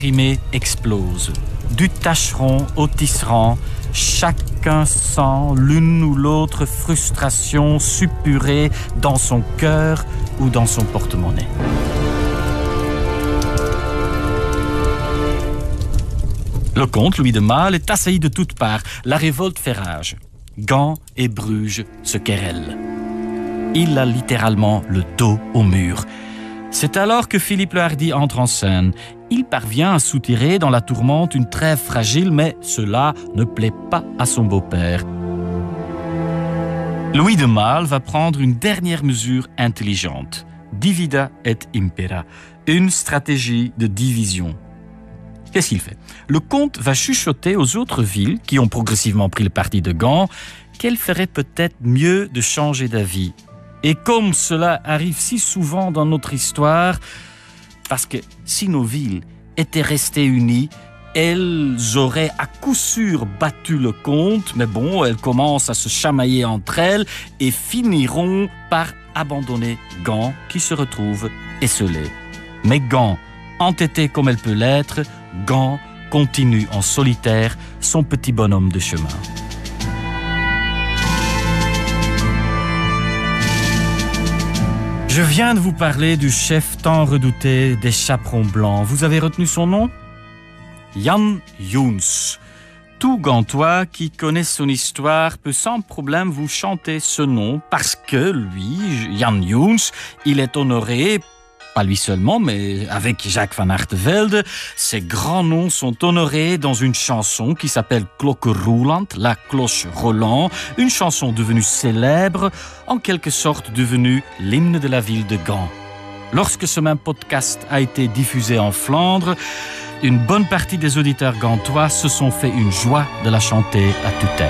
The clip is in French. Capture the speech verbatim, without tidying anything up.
Rimé explose. Du tâcheron au tisserand, chacun sent l'une ou l'autre frustration suppurer dans son cœur ou dans son porte-monnaie. Le comte Louis de Male est assailli de toutes parts. La révolte fait rage. Gand et Bruges se querellent. Il a littéralement le dos au mur. C'est alors que Philippe le Hardi entre en scène. Il parvient à soutirer dans la tourmente une trêve fragile, mais cela ne plaît pas à son beau-père. Louis de Male va prendre une dernière mesure intelligente. Divida et impera, une stratégie de division. Qu'est-ce qu'il fait? Le comte va chuchoter aux autres villes, qui ont progressivement pris le parti de Gand, qu'elles feraient peut-être mieux de changer d'avis. Et comme cela arrive si souvent dans notre histoire, parce que si nos villes étaient restées unies, elles auraient à coup sûr battu le comte, mais bon, elles commencent à se chamailler entre elles et finiront par abandonner Gand, qui se retrouve esselé. Mais Gand, entêtée comme elle peut l'être, Gand continue en solitaire son petit bonhomme de chemin. Je viens de vous parler du chef tant redouté des chaperons blancs. Vous avez retenu son nom? Jan Joens. Tout Gantois qui connaît son histoire peut sans problème vous chanter ce nom parce que lui, Jan Joens, il est honoré, pas lui seulement, mais avec Jacques van Artevelde, ses grands noms sont honorés dans une chanson qui s'appelle Klok Roeland, la cloche Roland, une chanson devenue célèbre, en quelque sorte devenue l'hymne de la ville de Gand. Lorsque ce même podcast a été diffusé en Flandre, une bonne partie des auditeurs gantois se sont fait une joie de la chanter à tue-tête.